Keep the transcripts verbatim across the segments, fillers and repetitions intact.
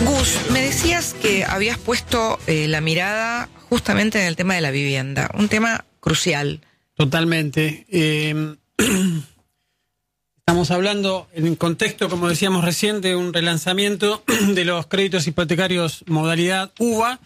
Gus, me decías que habías puesto eh, la mirada justamente en el tema de la vivienda, un tema crucial. Totalmente. Eh, estamos hablando en el contexto, como decíamos recién, de un relanzamiento de los créditos hipotecarios modalidad U V A,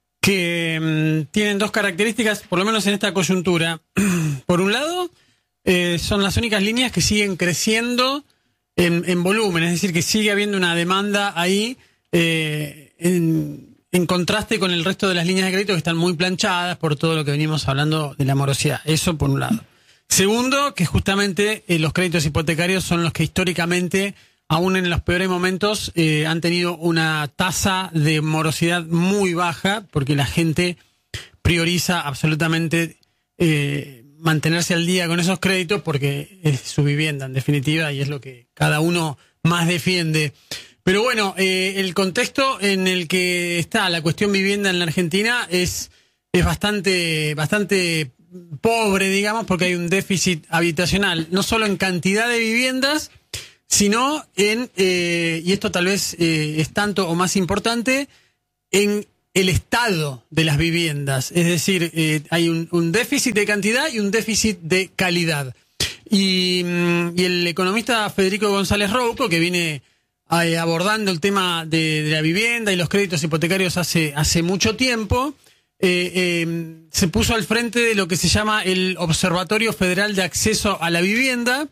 que um, tienen dos características, por lo menos en esta coyuntura. Por un lado, eh, son las únicas líneas que siguen creciendo en, en volumen, es decir, que sigue habiendo una demanda ahí eh, en, en contraste con el resto de las líneas de crédito que están muy planchadas por todo lo que venimos hablando de la morosidad. Eso por un lado. Segundo, que justamente eh, los créditos hipotecarios son los que históricamente, aún en los peores momentos, eh, han tenido una tasa de morosidad muy baja, porque la gente prioriza absolutamente eh, mantenerse al día con esos créditos porque es su vivienda, en definitiva, y es lo que cada uno más defiende. Pero bueno, eh, el contexto en el que está la cuestión vivienda en la Argentina es, es bastante, bastante pobre, digamos, porque hay un déficit habitacional, no solo en cantidad de viviendas, sino en, eh, y esto tal vez eh, es tanto o más importante, en el estado de las viviendas. Es decir, eh, hay un, un déficit de cantidad y un déficit de calidad. Y, y el economista Federico González Rouco, que viene eh, abordando el tema de, de la vivienda y los créditos hipotecarios hace, hace mucho tiempo, eh, eh, se puso al frente de lo que se llama el Observatorio Federal de Acceso a la Vivienda,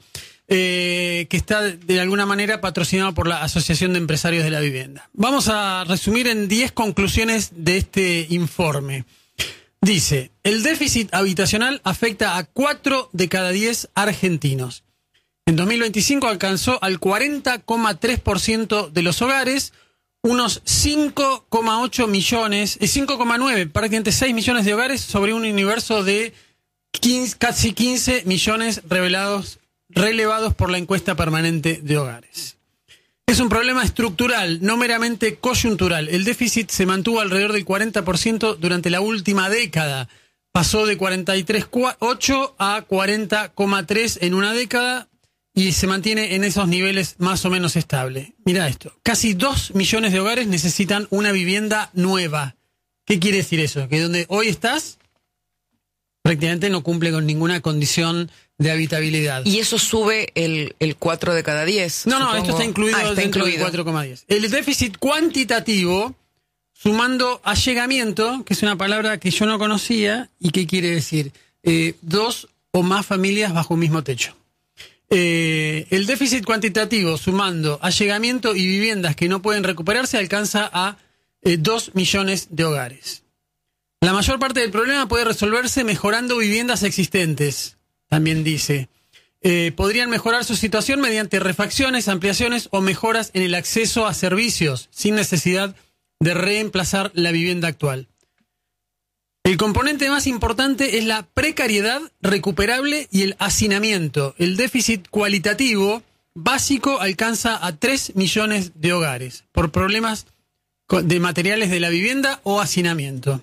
Eh, que está de alguna manera patrocinado por la Asociación de Empresarios de la Vivienda. Vamos a resumir en diez conclusiones de este informe. Dice, el déficit habitacional afecta a cuatro de cada diez argentinos. En dos mil veinticinco alcanzó al cuarenta coma tres por ciento de los hogares, unos cinco coma ocho millones, eh, cinco coma nueve, prácticamente seis millones de hogares sobre un universo de quince, casi quince millones revelados relevados por la encuesta permanente de hogares. Es un problema estructural, no meramente coyuntural. El déficit se mantuvo alrededor del cuarenta por ciento durante la última década. Pasó de cuarenta y tres coma ocho a cuarenta coma tres en una década y se mantiene en esos niveles más o menos estable. Mira esto, casi dos millones de hogares necesitan una vivienda nueva. ¿Qué quiere decir eso? Que donde hoy estás prácticamente no cumple con ninguna condición de habitabilidad. Y eso sube el, el cuatro de cada diez. No, supongo. no, esto está incluido ah, está dentro incluido. del cuatro coma diez. El déficit cuantitativo, sumando allegamiento, que es una palabra que yo no conocía, y que quiere decir eh, dos o más familias bajo un mismo techo. Eh, el déficit cuantitativo, sumando allegamiento y viviendas que no pueden recuperarse, alcanza a eh, dos millones de hogares. La mayor parte del problema puede resolverse mejorando viviendas existentes. También dice, eh, podrían mejorar su situación mediante refacciones, ampliaciones o mejoras en el acceso a servicios, sin necesidad de reemplazar la vivienda actual. El componente más importante es la precariedad recuperable y el hacinamiento. El déficit cualitativo básico alcanza a tres millones de hogares por problemas de materiales de la vivienda o hacinamiento.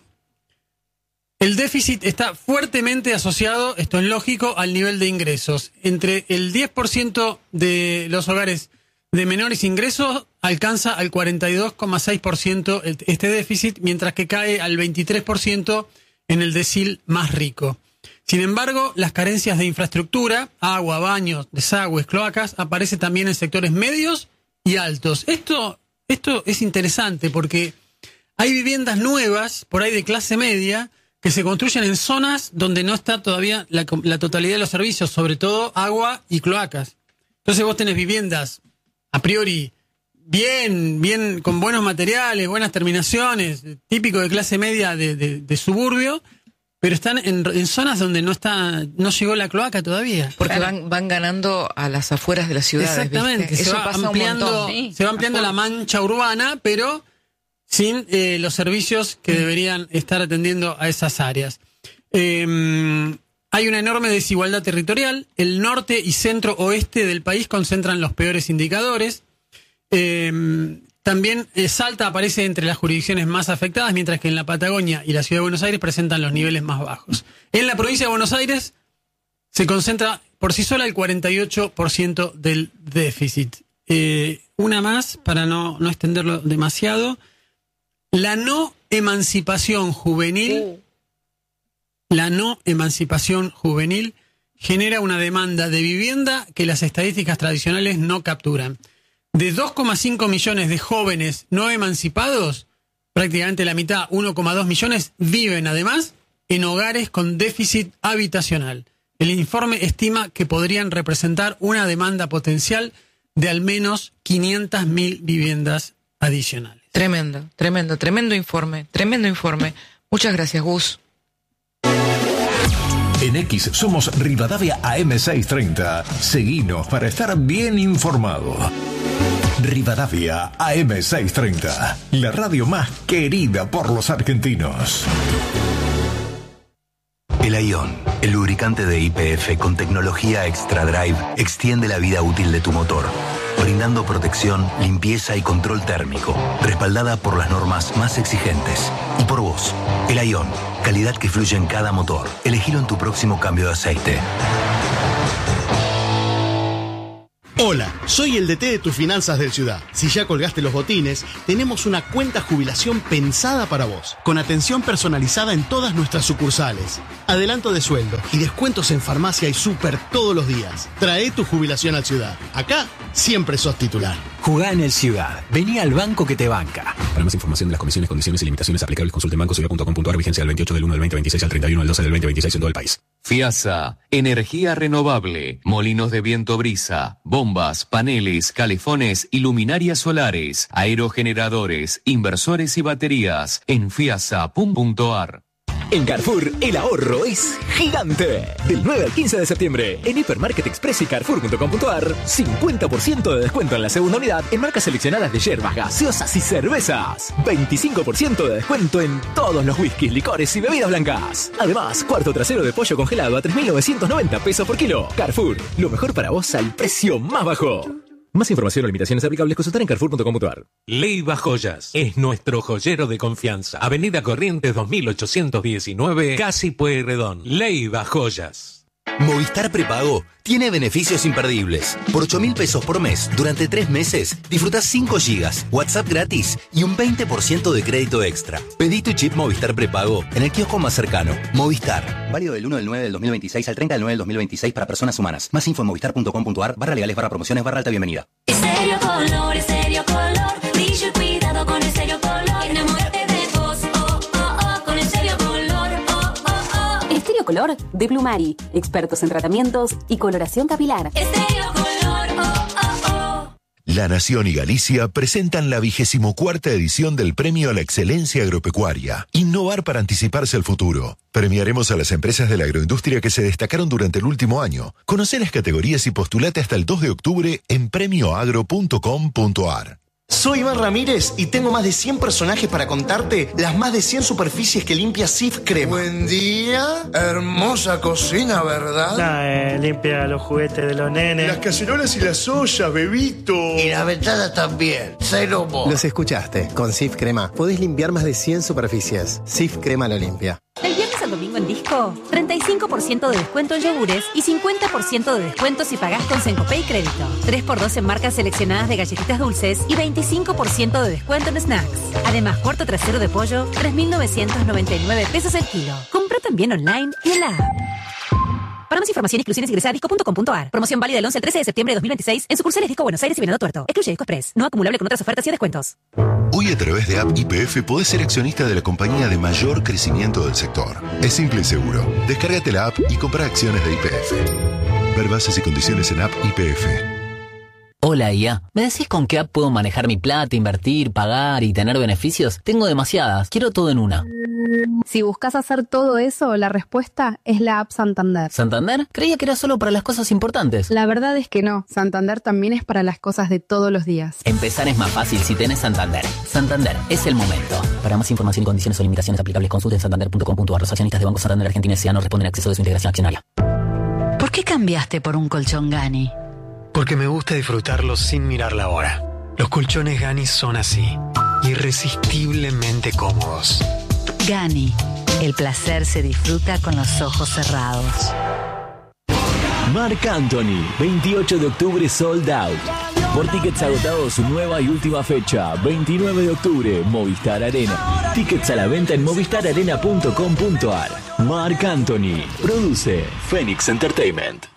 El déficit está fuertemente asociado, esto es lógico, al nivel de ingresos. Entre el diez por ciento de los hogares de menores ingresos alcanza al cuarenta y dos coma seis por ciento este déficit, mientras que cae al veintitrés por ciento en el decil más rico. Sin embargo, las carencias de infraestructura, agua, baños, desagües, cloacas, aparecen también en sectores medios y altos. Esto, esto es interesante porque hay viviendas nuevas, por ahí de clase media, que se construyen en zonas donde no está todavía la, la totalidad de los servicios, sobre todo agua y cloacas. Entonces vos tenés viviendas a priori bien, bien con buenos materiales, buenas terminaciones, típico de clase media de, de, de suburbio, pero están en, en zonas donde no está, no llegó la cloaca todavía. Porque van, van ganando a las afueras de las ciudades. Exactamente, ¿viste? se Eso va pasa ampliando, un montón. Sí, se va ampliando la mancha urbana, pero sin eh, los servicios que deberían estar atendiendo a esas áreas. Eh, hay una enorme desigualdad territorial. El norte y centro-oeste del país concentran los peores indicadores. Eh, también eh, Salta aparece entre las jurisdicciones más afectadas, mientras que en la Patagonia y la Ciudad de Buenos Aires presentan los niveles más bajos. En la provincia de Buenos Aires se concentra por sí sola el cuarenta y ocho por ciento del déficit. eh, una más para no, no extenderlo demasiado. La no emancipación juvenil, la no emancipación juvenil genera una demanda de vivienda que las estadísticas tradicionales no capturan. De dos coma cinco millones de jóvenes no emancipados, prácticamente la mitad, uno coma dos millones, viven además en hogares con déficit habitacional. El informe estima que podrían representar una demanda potencial de al menos quinientas mil viviendas adicionales. Tremendo, tremendo, tremendo informe, tremendo informe. Muchas gracias, Gus. En X somos Rivadavia A M seiscientos treinta. Seguinos para estar bien informado. Rivadavia A M seiscientos treinta, la radio más querida por los argentinos. El Ion, el lubricante de Y P F con tecnología Extra Drive, extiende la vida útil de tu motor, brindando protección, limpieza y control térmico, respaldada por las normas más exigentes. Y por vos, el Ion, calidad que fluye en cada motor. Elegilo en tu próximo cambio de aceite. Hola, soy el D T de tus finanzas del Ciudad. Si ya colgaste los botines, tenemos una cuenta jubilación pensada para vos, con atención personalizada en todas nuestras sucursales, adelanto de sueldo y descuentos en farmacia y súper todos los días. Trae tu jubilación al Ciudad. Acá siempre sos titular. Jugá en el Ciudad. Vení al banco que te banca. Para más información de las comisiones, condiciones y limitaciones aplicables, consulte en banco ciudad punto com punto a r. Vigencia del veintiocho del uno del veinte veintiséis al treinta y uno del doce del veinte veintiséis en todo el país. FIASA, energía renovable, molinos de viento brisa, bombas, paneles, calefones y luminarias solares, aerogeneradores, inversores y baterías en fiasa punto a r. En Carrefour, el ahorro es gigante. Del nueve al quince de septiembre, en Hipermarket Express y Carrefour punto com punto a r, cincuenta por ciento de descuento en la segunda unidad en marcas seleccionadas de yerbas, gaseosas y cervezas. veinticinco por ciento de descuento en todos los whiskies, licores y bebidas blancas. Además, cuarto trasero de pollo congelado a tres mil novecientos noventa pesos por kilo. Carrefour, lo mejor para vos al precio más bajo. Más información o limitaciones aplicables, consultar en carrefour punto com punto a r. Leiva Joyas es nuestro joyero de confianza. Avenida Corrientes dos mil ochocientos diecinueve, Casi Pueyrredón. Leiva Joyas. Movistar Prepago tiene beneficios imperdibles. Por ocho mil pesos por mes, durante tres meses, disfrutás cinco gigas, WhatsApp gratis y un veinte por ciento de crédito extra. Pedí tu chip Movistar Prepago en el kiosco más cercano. Movistar. Válido del uno del nueve del dos mil veintiséis al treinta del nueve del dos mil veintiséis para personas humanas. Más info en movistar punto com punto a r, barra legales, barra promociones, barra alta bienvenida. Estéreo Color, Estéreo Color, brillo y cuidado con Estéreo Color. Enamórate de vos, oh, oh, oh, con Estéreo Color, oh, oh, oh. Estéreo Color de Blumari, expertos en tratamientos y coloración capilar. Estéreo Color, oh, oh, oh. La Nación y Galicia presentan la vigésimo cuarta edición del Premio a la Excelencia Agropecuaria. Innovar para anticiparse al futuro. Premiaremos a las empresas de la agroindustria que se destacaron durante el último año. Conoce las categorías y postulate hasta el dos de octubre en premio agro punto com punto a r. Soy Iván Ramírez y tengo más de cien personajes para contarte las más de cien superficies que limpia Sif Crema. Buen día, hermosa cocina, ¿verdad? Nah, eh, limpia los juguetes de los nenes. Las cacerolas y las ollas, bebito. Y las ventanas también, cero mo. Los escuchaste, con Sif Crema podés limpiar más de cien superficies. Sif Crema lo limpia. Del viernes al domingo en Disco, treinta y cinco por ciento de descuento en yogures y cincuenta por ciento de descuento si pagás con Sencopay Crédito. tres por dos en marcas seleccionadas de galletitas dulces y veinticinco por ciento de descuento en snacks. Además, cuarto trasero de pollo, tres mil novecientos noventa y nueve pesos el kilo. Compra también online y en la app. Para más información, exclusiones, ingresa a disco punto com punto a r. Promoción válida del once al trece de septiembre de dos mil veintiséis en sucursales Disco Buenos Aires y Venado Tuerto. Excluye Disco Express. No acumulable con otras ofertas y descuentos. Hoy a través de App Y P F podés ser accionista de la compañía de mayor crecimiento del sector. Es simple y seguro. Descárgate la app y compra acciones de Y P F. Ver bases y condiciones en App Y P F. Hola I A, ¿me decís con qué app puedo manejar mi plata, invertir, pagar y tener beneficios? Tengo demasiadas, quiero todo en una. Si buscas hacer todo eso, la respuesta es la app Santander. ¿Santander? Creía que era solo para las cosas importantes. La verdad es que no, Santander también es para las cosas de todos los días. Empezar es más fácil si tenés Santander. Santander, es el momento. Para más información, condiciones o limitaciones aplicables, consulten santander punto com punto a r. Los accionistas de Banco Santander Argentina S A no responden a acceso de su integración accionaria. ¿Por qué cambiaste por un colchón Gani? Porque me gusta disfrutarlos sin mirar la hora. Los colchones Gani son así, irresistiblemente cómodos. Gani, el placer se disfruta con los ojos cerrados. Marc Anthony, veintiocho de octubre sold out. Por tickets agotados, su nueva y última fecha, veintinueve de octubre, Movistar Arena. Tickets a la venta en movistar arena punto com punto ar. Marc Anthony. Produce Phoenix Entertainment.